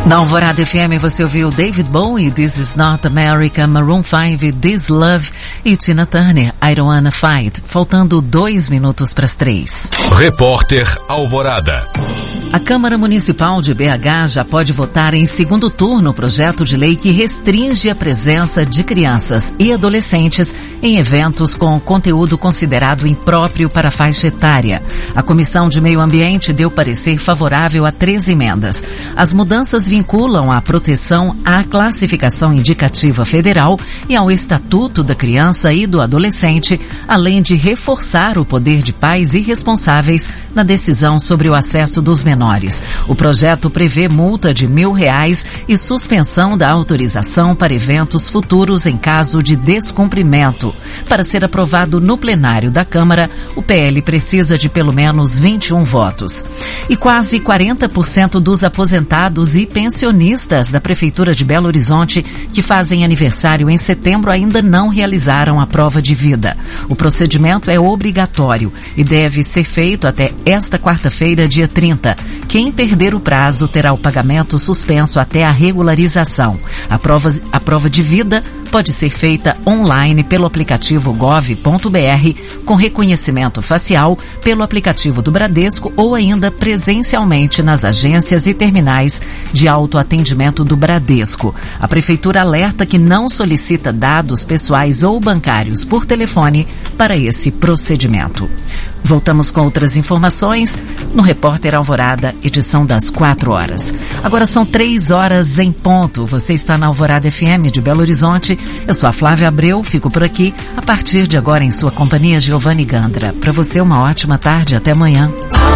Na Alvorada FM você ouviu David Bowie, This Is Not America, Maroon 5, This Love e Tina Turner, I Don't Wanna Fight. Faltando 2 minutos para as 3. Repórter Alvorada. A Câmara Municipal de BH já pode votar em segundo turno o projeto de lei que restringe a presença de crianças e adolescentes em eventos com conteúdo considerado impróprio para a faixa etária. A Comissão de Meio Ambiente deu parecer favorável a 3 emendas. As mudanças vinculam a proteção à classificação indicativa federal e ao Estatuto da Criança e do Adolescente, além de reforçar o poder de pais e responsáveis na decisão sobre o acesso dos menores. O projeto prevê multa de R$1.000 e suspensão da autorização para eventos futuros em caso de descumprimento. Para ser aprovado no plenário da Câmara, o PL precisa de pelo menos 21 votos. E quase 40% dos aposentados e pensionistas da Prefeitura de Belo Horizonte que fazem aniversário em setembro ainda não realizaram a prova de vida. O procedimento é obrigatório e deve ser feito até esta quarta-feira, dia 30. Quem perder o prazo terá o pagamento suspenso até a regularização. A prova de vida pode ser feita online pelo aplicativo gov.br, com reconhecimento facial, pelo aplicativo do Bradesco ou ainda presencialmente nas agências e terminais de autoatendimento do Bradesco. A Prefeitura alerta que não solicita dados pessoais ou bancários por telefone para esse procedimento. Voltamos com outras informações no Repórter Alvorada, edição das 4 horas. Agora são 3 horas em ponto. Você está na Alvorada FM de Belo Horizonte. Eu sou a Flávia Abreu, fico por aqui. A partir de agora, em sua companhia, Giovanni Gandra. Para você, uma ótima tarde. Até amanhã.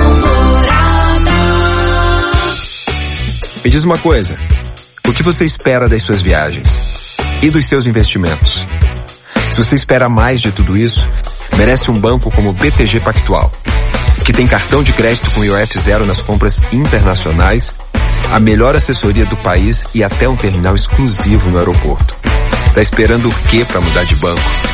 Me diz uma coisa. O que você espera das suas viagens? E dos seus investimentos? Se você espera mais de tudo isso, merece um banco como o BTG Pactual, que tem cartão de crédito com IOF zero nas compras internacionais, a melhor assessoria do país e até um terminal exclusivo no aeroporto. Tá esperando o quê para mudar de banco?